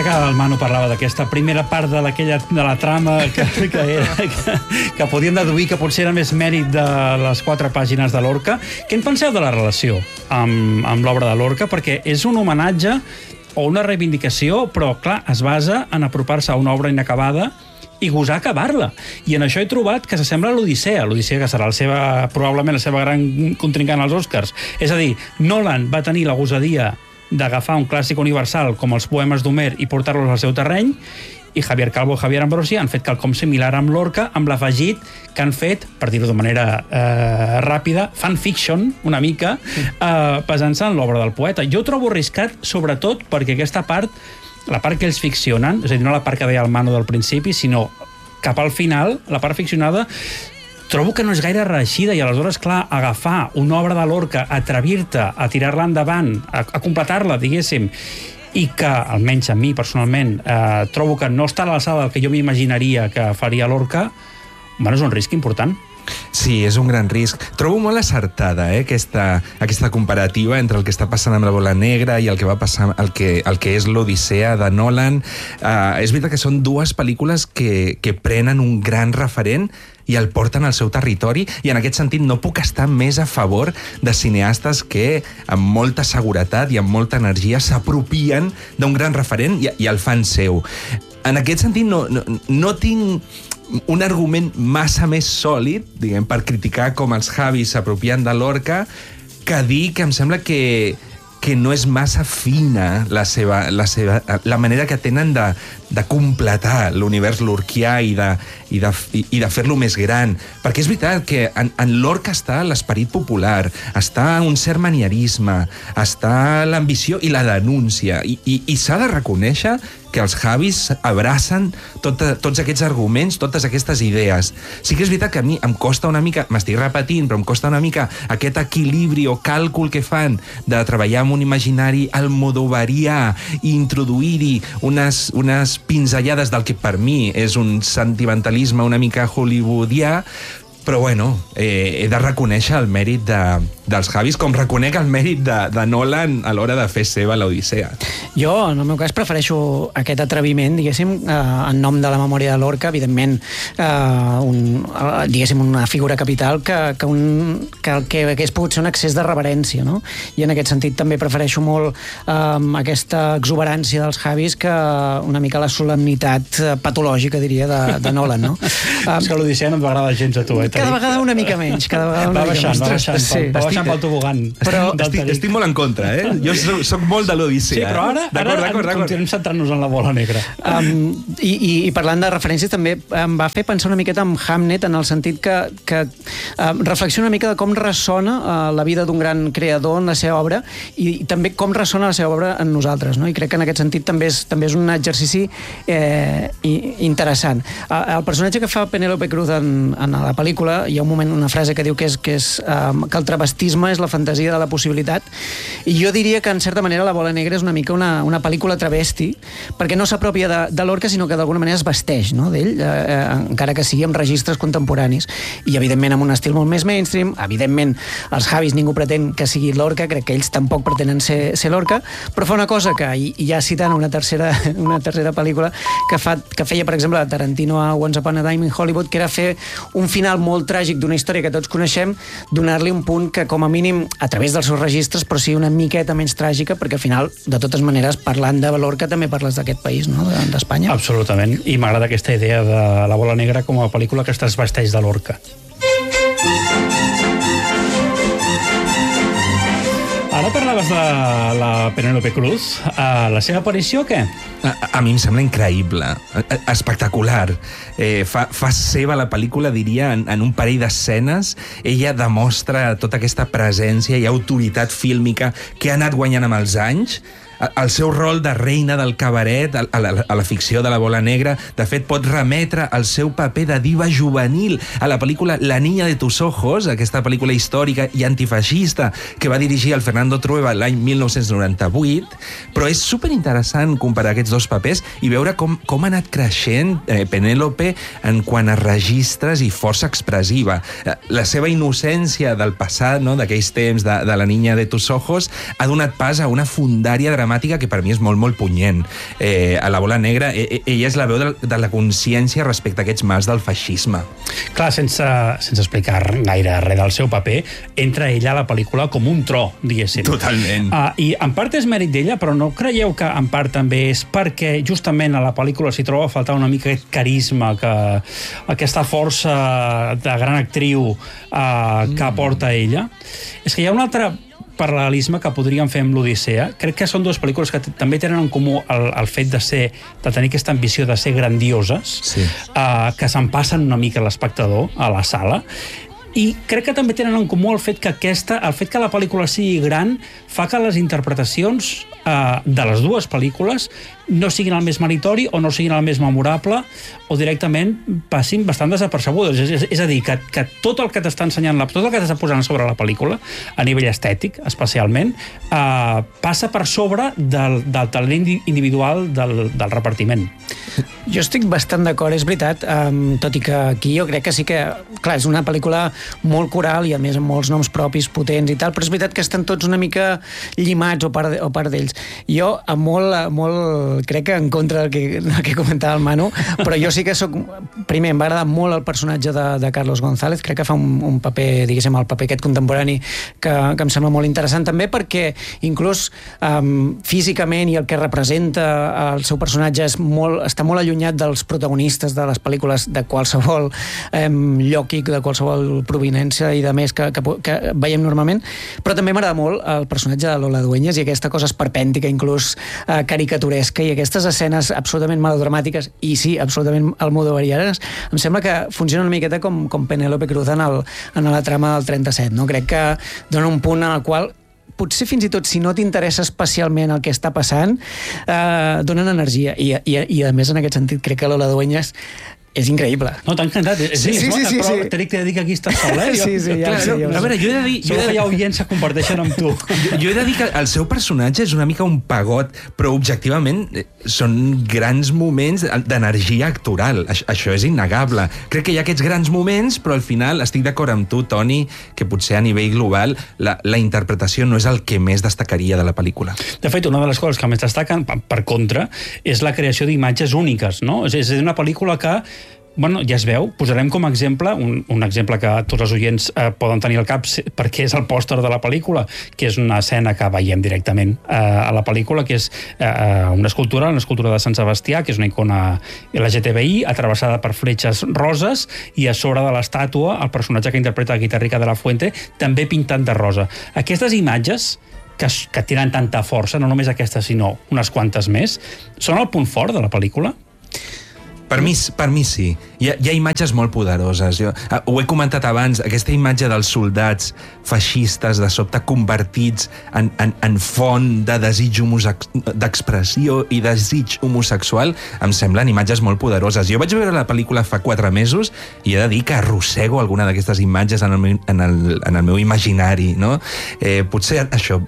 que el Manu parlava d'aquesta primera part de la trama que podíem deduir que potser era més mèrit de les 4 pàgines de Lorca, què en penseu de la relació amb l'obra de Lorca? Perquè és un homenatge o una reivindicació, però, clar, es basa en apropar-se a una obra inacabada i gosar acabar-la. I en això he trobat que s'assembla a l'Odissea, que serà probablement la seva gran contrincant als Oscars. És a dir, Nolan va tenir la gosadia d'agafar un clàssic universal com els poemes d'Homer i portar-los al seu terreny, i Javier Calvo i Javier Ambrosi han fet quelcom similar amb Lorca, amb l'afegit que han fet, per dir-ho de manera ràpida, fanfiction, una mica, basant-se en l'obra del poeta. Jo ho trobo arriscat, sobretot perquè aquesta part, la part que ells ficcionen, és a dir, no la part que deia el Manu del principi, sinó cap al final, la part ficcionada, trobo que no és gaire reeixida, i aleshores, clar, agafar una obra de Lorca, atrevir-te a tirar-la endavant, a completar-la, diguéssim, i que, almenys a mi personalment, trobo que no està a l'alçada del que jo m'imaginaria que faria Lorca, bueno, és un risc important. Sí, és un gran risc. Trobo molt acertada aquesta comparativa entre el que està passant amb la Bola Negra i el que va passar, el que és l'Odissea de Nolan. És veritat que són dues pel·lícules que prenen un gran referent i el porten al seu territori, i en aquest sentit no puc estar més a favor de cineastes que amb molta seguretat i amb molta energia s'apropien d'un gran referent i el fan seu. En aquest sentit no tinc un argument massa més sòlid, diguem, per criticar com els Javis s'apropien de Lorca, que dir que em sembla que no és massa fina la manera que tenen de completar l'univers lorquià i de fer-lo més gran. Perquè és veritat que en Lorca està l'esperit popular, està un cert manierisme, està l'ambició i la denúncia, i s'ha de reconèixer que els Javis abracen tots aquests arguments, totes aquestes idees. Sí que és veritat que a mi em costa una mica, m'estic repetint, però em costa una mica aquest equilibri o càlcul que fan de treballar amb un imaginari almodovarià i introduir-hi unes pinzellades del que per mi és un sentimentalisme una mica hollywoodià, però bueno, he de reconèixer el mèrit dels Javis, com reconec el mèrit de Nolan a l'hora de fer seva l'Odissea. Jo, en el meu cas, prefereixo aquest atreviment, diguéssim, en nom de la memòria de Lorca, evidentment, diguéssim, una figura capital que hagués pogut ser un excés de reverència, no? I en aquest sentit també prefereixo molt aquesta exuberància dels Javis que una mica la solemnitat patològica, diria, de Nolan, no? És que l'Odissea no et va agradar gens a tu, Cada vegada una mica menys. Va baixant pel tobogan. Però estic molt en contra, Jo soc molt de l'Odissea. Sí, però ara continuem centrant-nos en la Bola Negra. I parlant de referències, també em va fer pensar una miqueta en Hamnet, en el sentit que reflexiona una mica de com ressona la vida d'un gran creador en la seva obra, i també com ressona la seva obra en nosaltres, no? I crec que en aquest sentit també és un exercici interessant. El personatge que fa Penélope Cruz en la pel·lícula, hi ha un moment, una frase que diu que el travestisme és la fantasia de la possibilitat, i jo diria que en certa manera la Bola Negra és una mica una pel·lícula travesti, perquè no s'apropia de Lorca, sinó que d'alguna manera es vesteix, no, d'ell, encara que sigui amb registres contemporanis, i evidentment amb un estil molt més mainstream. Evidentment els Javis ningú pretén que sigui Lorca, crec que ells tampoc pretenen ser Lorca, però fa una cosa que, i ja citant una tercera pel·lícula que feia, per exemple, Tarantino a Once Upon a Time in Hollywood, que era fer un final molt tràgic d'una història que tots coneixem, donar-li un punt que, com a mínim, a través dels seus registres, però sigui una miqueta menys tràgica, perquè al final, de totes maneres, parlant de Lorca també parles d'aquest país, no?, d'Espanya. Absolutament, i m'agrada aquesta idea de la Bola Negra com a pel·lícula que es transvesteix de Lorca. Ara parlaves de la Penélope Cruz. La seva aparició, què? A mi em sembla increïble, espectacular. Fa seva la pel·lícula, diria, en un parell d'escenes. Ella demostra tota aquesta presència i autoritat fílmica que ha anat guanyant amb els anys. El seu rol de reina del cabaret a la ficció de la Bola Negra, de fet, pot remetre al seu paper de diva juvenil a la pel·lícula La niña de tus ojos, aquesta pel·lícula històrica i antifeixista que va dirigir el Fernando Trueba l'any 1998, però és superinteressant comparar aquests dos papers i veure com ha anat creixent Penélope en quant a registres i força expressiva. La seva innocència del passat, no?, d'aquells temps de La niña de tus ojos, ha donat pas a una fundària dramàtica dramàtica que per mi és molt, molt punyent. A La bola negra, ella és la veu de la consciència respecte a aquests mals del feixisme. Clar, sense explicar gaire res del seu paper, entra ella a la pel·lícula com un tro, diguéssim. Totalment. I en part és mèrit d'ella, però no creieu que en part també és perquè justament a la pel·lícula s'hi troba a faltar una mica aquest carisma, aquesta força de gran actriu que aporta ella? És que hi ha un altre paral·lelisme que podríem fer amb l'Odissea. Crec que són dues pel·lícules que també tenen en comú el fet de tenir aquesta ambició de ser grandioses, sí. Que se'n passen una mica l'espectador a la sala, i crec que també tenen en comú el fet que la pel·lícula sigui gran fa que les interpretacions de les dues pel·lícules no siguin el més meritori o no siguin el més memorable o directament passin bastant desapercebudes. És a dir, que tot el que t'està ensenyant, tot el que t'està posant sobre la pel·lícula, a nivell estètic, especialment, passa per sobre del talent individual del repartiment. Jo estic bastant d'acord, és veritat, tot i que aquí jo crec que sí que... Clar, és una pel·lícula molt coral i a més amb molts noms propis potents i tal, però és veritat que estan tots una mica llimats o part d'ells. Jo, molt crec que en contra del que comentava el Manu, però jo sí que soc... Primer, em va agradar molt el personatge de Carlos González, crec que fa un paper, diguéssim, el paper aquest contemporani que em sembla molt interessant també perquè inclús físicament i el que representa el seu personatge està molt allunyat dels protagonistes de les pel·lícules de qualsevol lloc i de qualsevol provinència i de més que veiem normalment, però també m'agrada molt el personatge de Lola Dueñas i aquesta cosa esperpèntica, inclús caricaturesca, i aquestes escenes absolutament melodramàtiques i sí, absolutament almodovarianes, em sembla que funciona una miqueta com Penélope Cruz en la trama del 37, no? Crec que dona un punt en el qual potser fins i tot si no t'interessa especialment el que està passant, donen energia i a més en aquest sentit crec que Lola Dueñas és increïble. No, t'ha encantat. Sí. Però t'he de dir que aquí estàs sol, Sí, ja ho sé. A veure, jo he de dir... Segur que hi ha oients que comparteixen amb tu. Jo he de dir que el seu personatge és una mica un pagot, però objectivament són grans moments d'energia actoral. Això és innegable. Crec que hi ha aquests grans moments, però al final estic d'acord amb tu, Toni, que potser a nivell global la interpretació no és el que més destacaria de la pel·lícula. De fet, una de les coses que més destaquen, per contra, és la creació d'imatges úniques, no? És una pel·lícula que ja es veu, posarem com a exemple un exemple que tots els oients poden tenir al cap perquè és el pòster de la pel·lícula, que és una escena que veiem directament a la pel·lícula, que és una escultura de Sant Sebastià, que és una icona LGTBI atravessada per fletxes roses, i a sobre de l'estàtua el personatge que interpreta Guita Rica de la Fuente també pintat de rosa. Aquestes imatges que tenen tanta força, no només aquestes sinó unes quantes més, són el punt fort de la pel·lícula? Per mi sí. Hi ha imatges molt poderoses. Ho he comentat abans, aquesta imatge dels soldats feixistes de sobte convertits en font de desig d'expressió i desig homosexual, em semblen imatges molt poderoses. Jo vaig veure la pel·lícula fa 4 mesos i he de dir que arrossego alguna d'aquestes imatges en el meu imaginari, no? Potser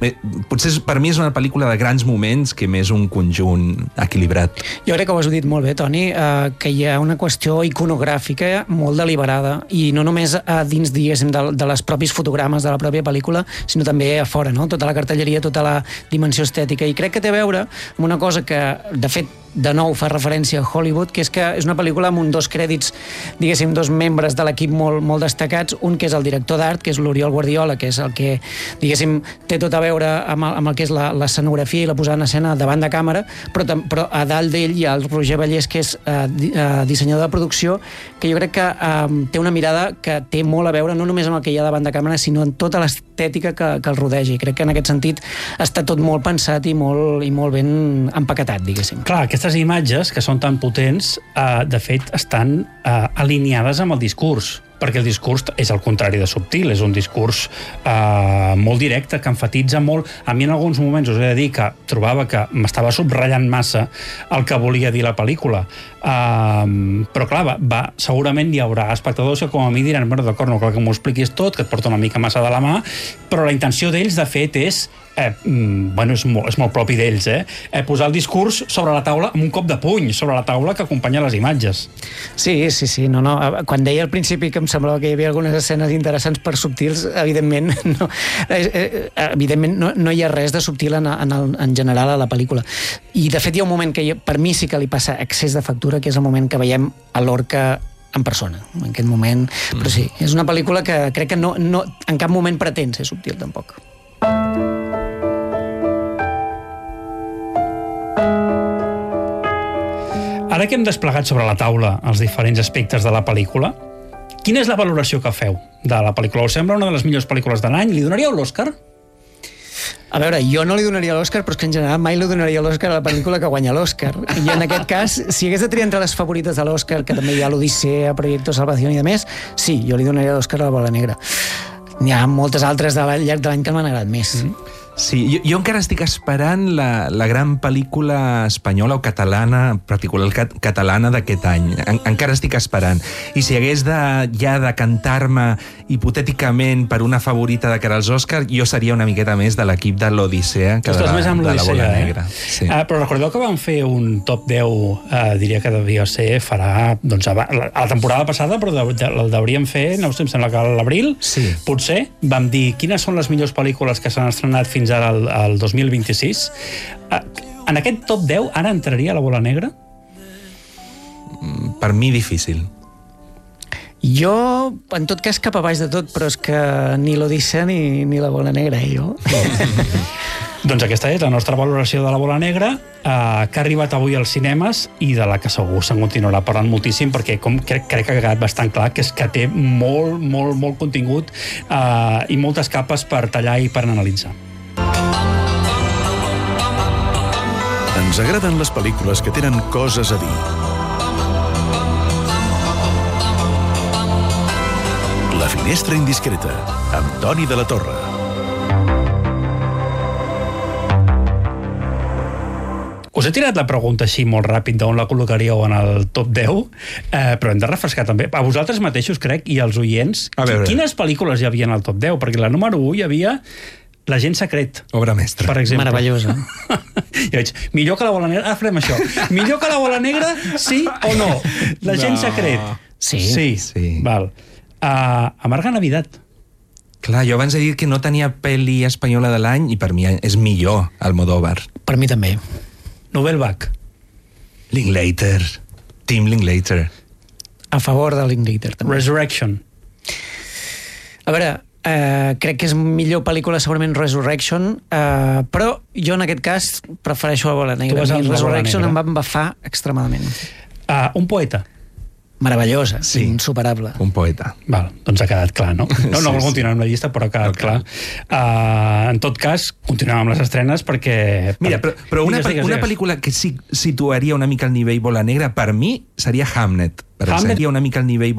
per mi és una pel·lícula de grans moments que més un conjunt equilibrat. Jo crec que ho has dit molt bé, Toni, que hi ha una qüestió iconogràfica molt deliberada i no només dins, diguéssim, de les propis fotogrames de la pròpia pel·lícula, sinó també a fora, no? Tota la cartelleria, tota la dimensió estètica, i crec que té a veure amb una cosa que, de fet, de nou fa referència a Hollywood, que és una pel·lícula amb 2 crèdits, diguéssim, 2 membres de l'equip molt destacats, un que és el director d'art, que és l'Oriol Guardiola, que és el que, diguéssim, té tot a veure amb el que és l'escenografia i la posada en escena davant de càmera, però a dalt d'ell hi ha el Roger Vallès, que és dissenyador de producció, que jo crec que té una mirada que té molt a veure no només amb el que hi ha davant de càmera, sinó en tota l'estètica que el rodeja, i crec que en aquest sentit està tot molt pensat i molt ben empaquetat, diguéssim. Clar, aquestes imatges, que són tan potents, de fet, estan alineades amb el discurs, perquè el discurs és el contrari de subtil, és un discurs molt directe, que enfatitza molt. A mi en alguns moments us he de dir que trobava que m'estava subratllant massa el que volia dir la pel·lícula, però clar, segurament hi haurà espectadors que com a mi diran, bueno, d'acord, no cal que m'ho expliquis tot, que et porta una mica massa de la mà, però la intenció d'ells, de fet, és bueno, és molt propi d'ells, posar el discurs sobre la taula amb un cop de puny, sobre la taula que acompanya les imatges. Sí, no. Quan deia al principi que em semblava que hi havia algunes escenes interessants per subtils, evidentment no hi ha res de subtil en general a la pel·lícula. I, de fet, hi ha un moment que per mi sí que li passa excés de factura, que és el moment que veiem a Lorca en persona, en aquest moment. Però sí, és una pel·lícula que crec que no en cap moment pretén ser subtil, tampoc. Ara que hem desplegat sobre la taula els diferents aspectes de la pel·lícula, quina és la valoració que feu de la pel·lícula? Us sembla una de les millors pel·lícules de l'any? Li donaríeu l'Oscar? A veure, jo no li donaria l'Oscar, però és que en general mai li donaria l'Oscar a la pel·lícula que guanya l'Oscar. I en aquest cas, si hagués de triar entre les favorites de l'Oscar, que també hi ha l'Odissea, Proyecto Salvación i demés, sí, jo li donaria l'Oscar a la Bola Negra. N'hi ha moltes altres al llarg de l'any que m'han agradat més. Sí, jo encara estic esperant la gran pel·lícula espanyola o catalana, en particular catalana d'aquest any. Encara estic esperant. I si hagués ja de cantar-me hipotèticament per una favorita de cara als Òscars, jo seria una miqueta més de l'equip de l'Odissea que de la Bola Negra. Sí. Però recordeu que vam fer un top 10, diria que devia ser, farà doncs, a la temporada passada, però el devríem fer, no sé, em sembla que a l'abril, sí. Potser, vam dir quines són les millors pel·lícules que s'han estrenat fins ara al 2026. En aquest top 10 ara entraria la Bola Negra? Per mi difícil. Jo, en tot cas, cap a baix de tot, però és que ni l'Odissea ni la Bola Negra, jo. Doncs aquesta és la nostra valoració de la Bola Negra, que ha arribat avui als cinemes i de la que segur se'n continuarà parlant moltíssim, perquè crec que ha quedat bastant clar que és que té molt contingut i moltes capes per tallar i per analitzar. Ens agraden les pel·lícules que tenen coses a dir. La finestra indiscreta, amb Toni de la Torre. Us he tirat la pregunta així molt ràpid d'on la col·locaríeu en el top 10, però hem de refrescar també. A vosaltres mateixos, crec, i als oients, quines pel·lícules hi havia en el top 10? Perquè la número 1 hi havia L'agent secret. Obra mestra. Per exemple. Meravellosa. Jo veig, millor que la Bola Negra... Ara farem això. Millor que la Bola Negra, sí o no? L'agent secret. Sí. Val. Amarga Navidad. Clar, jo abans he dit que no tenia pel·li espanyola de l'any i per mi és millor Almodóvar. Per mi també. Nouvelle Vague. Linklater. Team Linklater. A favor de Linklater, també. Resurrection. A veure, crec que és millor pel·lícula segurament Resurrection, però jo en aquest cas prefereixo la Bola Negra. Resurrection em va embafar extremadament. Un poeta. Meravellosa, insuperable. Un poeta. Val, doncs ha quedat clar, no? No vol continuar amb la llista, però ha quedat clar. En tot cas, continuem amb les estrenes perquè... Mira, però una pel·lícula que sí situaria una mica al nivell Bola Negra, per mi, seria Hamnet. Seria una mica al nivell